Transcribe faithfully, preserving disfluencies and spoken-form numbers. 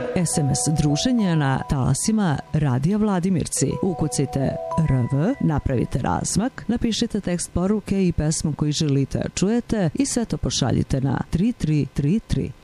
es em es druženje na talasima Radija Vladimirci. Ukucite R V, napravite razmak, napišite tekst poruke i pesmu koju želite čujete i sve to pošaljite na tri tri tri tri.